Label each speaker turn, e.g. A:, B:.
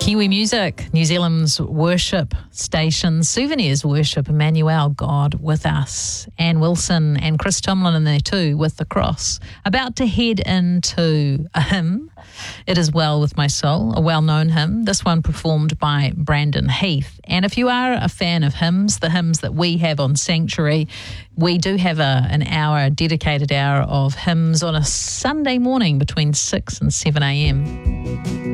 A: Kiwi Music, New Zealand's worship station. Souvenirs worship Emmanuel, God with us. Anne Wilson and Chris Tomlin in there too with The Cross. About to head into a hymn, It Is Well With My Soul, a well-known hymn. This one performed by Brandon Heath. And if you are a fan of hymns, the hymns that we have on Sanctuary, we do have a dedicated hour of hymns on a Sunday morning between 6 and 7 a.m.